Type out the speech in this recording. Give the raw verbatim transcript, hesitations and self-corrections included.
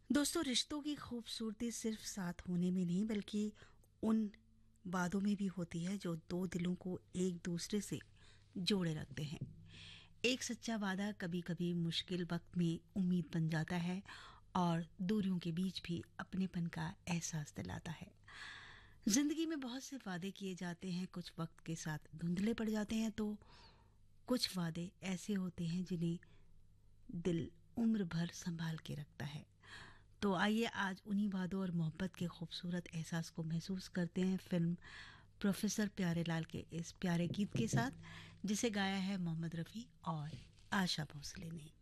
दोस्तों, रिश्तों की खूबसूरती सिर्फ साथ होने में नहीं बल्कि उन वादों में भी होती है जो दो दिलों को एक दूसरे से जोड़े रखते हैं। एक सच्चा वादा कभी कभी मुश्किल वक्त में उम्मीद बन जाता है और दूरियों के बीच भी अपनेपन का एहसास दिलाता है। जिंदगी में बहुत से वादे किए जाते हैं, कुछ वक्त के साथ धुंधले पड़ जाते हैं, तो कुछ वादे ऐसे होते हैं जिन्हें दिल उम्र भर संभाल के रखता है। तो आइए आज उन्हीं वादों और मोहब्बत के खूबसूरत एहसास को महसूस करते हैं फिल्म प्रोफेसर प्यारेलाल के इस प्यारे गीत के साथ, जिसे गाया है मोहम्मद रफ़ी और आशा भोसले ने।